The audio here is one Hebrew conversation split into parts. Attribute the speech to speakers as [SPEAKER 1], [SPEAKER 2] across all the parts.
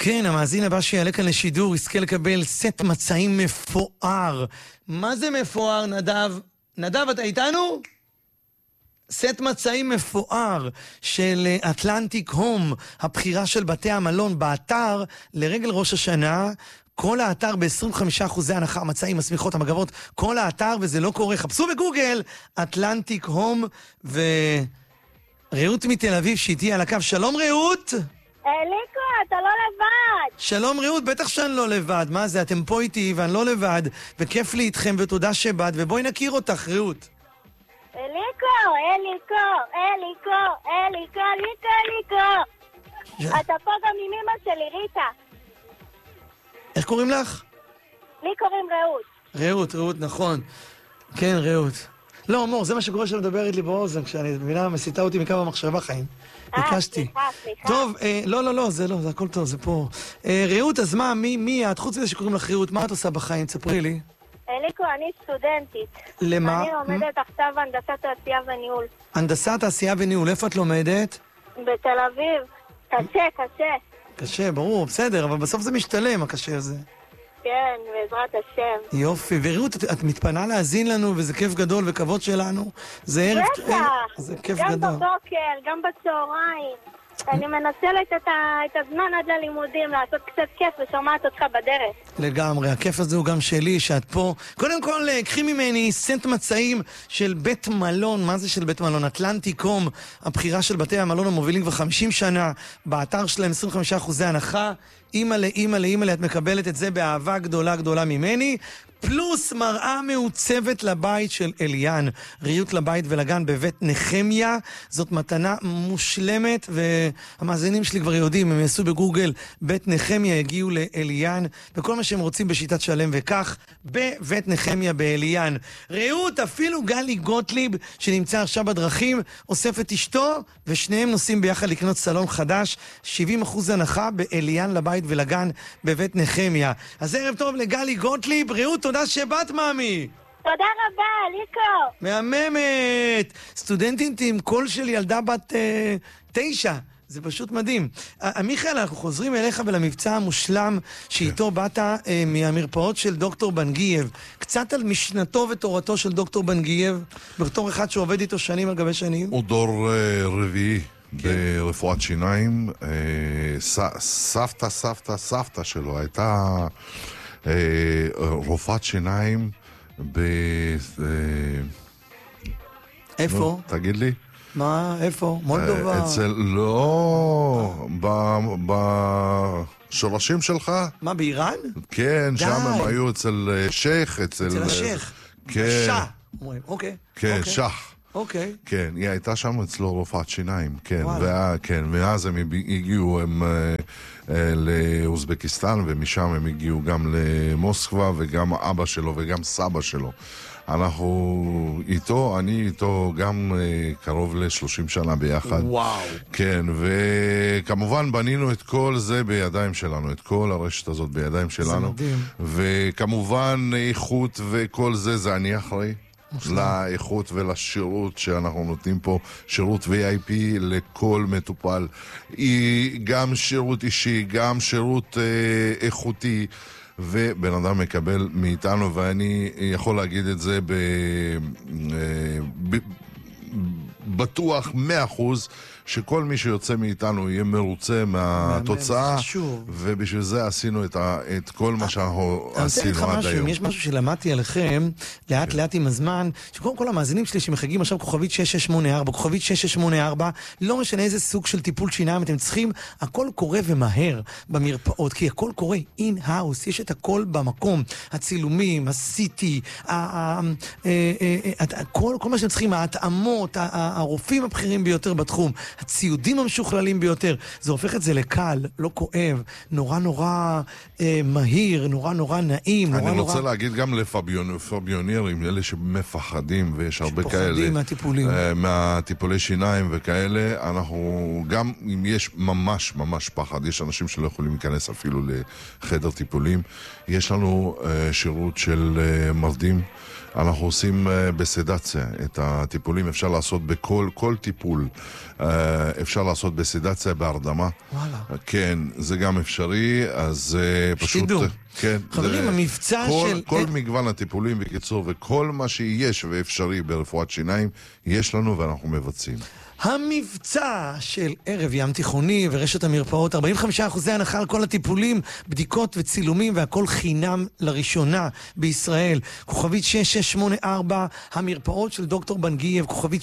[SPEAKER 1] כן, המאזין הבא שיעלה כאן לשידור יזכה לקבל סט מצעים מפואר. מה זה מפואר, נדב? נדב, אתה איתנו? סט מצעים מפואר של אטלנטיק הום, הבחירה של בתי המלון באתר לרגל ראש השנה. כל האתר ב-25% הנחה, מצעים, הסמיכות, המגבות, כל האתר, וזה לא קורה. חפשו בגוגל, אטלנטיק הום, ורעות מתל אביב שאיתי על הקו. שלום רעות!
[SPEAKER 2] אליקו, אתה לא לבד.
[SPEAKER 1] שלום רעות, בטח שאני לא לבד. מה זה, אתם פה איתי ואני לא לבד, וכיף לי איתכם ותודה שבאת, ובואי נכיר אותך, רעות.
[SPEAKER 2] אליקו. אתה פה גם עם אמא שלי, ריטה.
[SPEAKER 1] איך קוראים לך?
[SPEAKER 2] לי קוראים רעות.
[SPEAKER 1] רעות, נכון. כן, רעות. לא, מור, זה מה שקורה שאני מדברת לי באוזן, כשאני מבינה, מסיתה אותי מקו המחשבה חיים. ביקשתי.
[SPEAKER 2] סליחה.
[SPEAKER 1] טוב, לא, זה לא, זה הכל טוב, זה פה. רעות, אז מה, מי את? חוץ מזה שקוראים לך רעות, מה את עושה בחיים? תספרי לי.
[SPEAKER 2] אליקו, אני סטודנטית.
[SPEAKER 1] למה?
[SPEAKER 2] אני לומדת עכשיו הנדסת תעשייה וניהול.
[SPEAKER 1] הנדסת תעשייה וניהול, איפה את לומדת?
[SPEAKER 2] בתל אביב. קשה.
[SPEAKER 1] קשה, ברור, בסדר, אבל בסוף זה משתלם, הקשה הזה.
[SPEAKER 2] כן, בעזרת השם.
[SPEAKER 1] יופי, ורעות, את מתפנה להזין לנו, וזה כיף גדול וכבוד שלנו. זה ערב, זה כיף גדול.
[SPEAKER 2] גם בבוקר, גם בצהריים. אני מנצלת את הזמן עד ללימודים, לעשות קצת כיף ושומעת אותך בדרך.
[SPEAKER 1] לגמרי, הכיף הזה הוא גם שלי, שאת פה. קודם כל, קחי ממני סט מצעים של בית מלון. מה זה של בית מלון? אטלנטיק הום, הבחירה של בתי המלון המובילים כבר 50 שנה, באתר שלהם 25% הנחה. אימא'לה, את מקבלת את זה באהבה גדולה ממני. פלוס מראה מעוצבת לבית של אליאן, ריהוט לבית ולגן בבית נחמיה. זאת מתנה מושלמת, והמאזינים שלי כבר יודעים, הם יעשו בגוגל בית נחמיה, יגיעו לאליאן, וכל מה שהם רוצים בשיטת שלם וכך, בבית נחמיה באליאן. ריהוט, אפילו גלי גוטליב, שנמצא עכשיו בדרכים, אוסף את אשתו, ושניהם נוסעים ביחד לקנות סלון חדש, 70% הנחה באליאן לבית ולגן בבית נחמיה. אז ערב טוב לגלי גוטליב. ריהוט, תודה שבאת, מאמי.
[SPEAKER 2] תודה רבה, אליקו.
[SPEAKER 1] מהממת. סטודנטית עם קול של ילדה בת 9. זה פשוט מדהים. מיכאל, אנחנו חוזרים אליך ולמבצע המושלם שאיתו באת מהמרפאות של דוקטור בנגייב. קצת על משנתו ותורתו של דוקטור בנגייב, בתור אחד שעובד איתו שנים על גבי שנים.
[SPEAKER 3] הוא דור רביעי ברפואת שיניים. סבתא שלו הייתה רופאת שיניים
[SPEAKER 1] איפה?
[SPEAKER 3] תגיד לי.
[SPEAKER 1] מה? איפה? מולדובה?
[SPEAKER 3] לא, בשורשים שלך.
[SPEAKER 1] מה, באיראן?
[SPEAKER 3] כן, שם הם היו אצל שייך,
[SPEAKER 1] אצל השייך.
[SPEAKER 3] כן.
[SPEAKER 1] אוקיי.
[SPEAKER 3] כן, שח.
[SPEAKER 1] אוקיי.
[SPEAKER 3] כן, היא הייתה שם אצלו רופאת שיניים, כן. ואז הם הגיעו לאוזבקיסטן, ומשם הם הגיעו גם למוסקבה, וגם אבא שלו וגם סבא שלו. אני איתו גם קרוב ל-30 שנה ביחד.
[SPEAKER 1] וואו.
[SPEAKER 3] כן, וכמובן בנינו את כל זה בידיים שלנו, את כל הרשת הזאת בידיים שלנו. זה
[SPEAKER 1] מדהים.
[SPEAKER 3] וכמובן איכות וכל זה אני אחראי. לאיכות ולשירות שאנחנו נותנים פה, שירות VIP לכל מטופל, גם שירות אישי, גם שירות איכותי, ובן אדם מקבל מאיתנו, ואני יכול להגיד את זה בטוח 100% שכל מי שיוצא מאיתנו יהיה מרוצה מהתוצאה, ובשביל זה עשינו את כל מה שאנחנו עשינו עד היום.
[SPEAKER 1] יש משהו שלמדתי עליכם לאט עם הזמן, שקודם כל המאזינים שלי שמחגים עכשיו כוכבית 6684, כוכבית 6684, לא משנה איזה סוג של טיפול שיניים אתם צריכים, הכל קורה ומהר במרפאות, כי הכל קורה אין-האוס, יש את הכל במקום, הצילומים, הסיטי, כל מה שאתם צריכים, ההתאמות, הרופאים הבכירים ביותר בתחום, הציודים המשוכללים ביותר, זה הופך את זה לקל, לא כואב, נורא מהיר, נורא נעים.
[SPEAKER 3] אני רוצה להגיד גם לפביונירים, אלה שמפחדים, ויש הרבה כאלה.
[SPEAKER 1] שפוחדים מהטיפולים.
[SPEAKER 3] מהטיפולי שיניים וכאלה, אנחנו גם, אם יש ממש פחד, יש אנשים שלא יכולים להיכנס אפילו לחדר טיפולים, יש לנו שירות של מרדים, אנחנו עושים בסדציה את הטיפולים, אפשר לעשות בכל כל טיפול אפשר לעשות בסדציה, בהרדמה.
[SPEAKER 1] וואלה.
[SPEAKER 3] כן, זה גם אפשרי, אז פשוט...
[SPEAKER 1] שתדעו.
[SPEAKER 3] כן,
[SPEAKER 1] חברים, המבצע של...
[SPEAKER 3] כל מגוון הטיפולים בקיצור, וכל מה שיש ואפשרי ברפואת שיניים, יש לנו ואנחנו מבצעים.
[SPEAKER 1] המבצע של ערב ים תיכוני ורשת המרפאות, 45% הנחה על כל הטיפולים, בדיקות וצילומים, והכל חינם לראשונה בישראל. כוכבית 6684, המרפאות של דוקטור בנגיב, כוכבית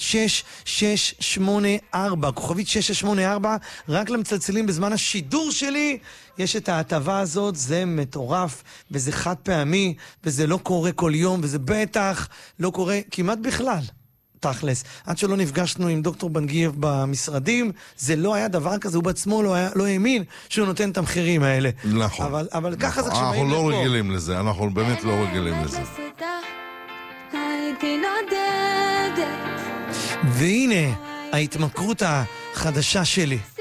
[SPEAKER 1] 6684, כוכבית 6684, רק למצלצלים בזמן השידור שלי. יש את ההטבה הזאת, זה מטורף, וזה חד פעמי, וזה לא קורה כל יום, וזה בטח לא קורה כמעט בכלל. תכלס. עד שלא נפגשנו עם דוקטור בנגיב במשרדים, זה לא היה דבר כזה, הוא בעצמו לא האמין שהוא נותן את המחירים האלה.
[SPEAKER 3] נכון.
[SPEAKER 1] אבל ככה זה כשבאים לפה.
[SPEAKER 3] אנחנו לא רגילים לזה, אנחנו באמת לא רגילים לזה.
[SPEAKER 1] והנה, ההתמכרות החדשה שלי.